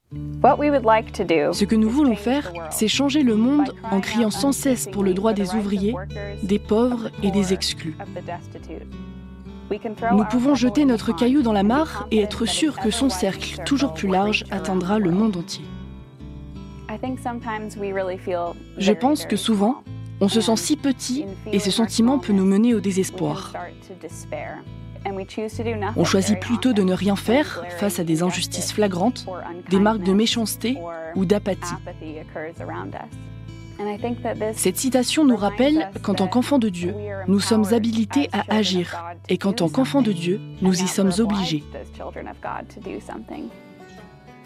Ce que nous voulons faire, c'est changer le monde en criant sans cesse pour le droit des ouvriers, des pauvres et des exclus. Nous pouvons jeter notre caillou dans la mare et être sûrs que son cercle, toujours plus large, atteindra le monde entier. Je pense que souvent, on se sent si petit et ce sentiment peut nous mener au désespoir. On choisit plutôt de ne rien faire face à des injustices flagrantes, des marques de méchanceté ou d'apathie. Cette citation nous rappelle qu'en tant qu'enfants de Dieu, nous sommes habilités à agir et qu'en tant qu'enfants de Dieu, nous y sommes obligés.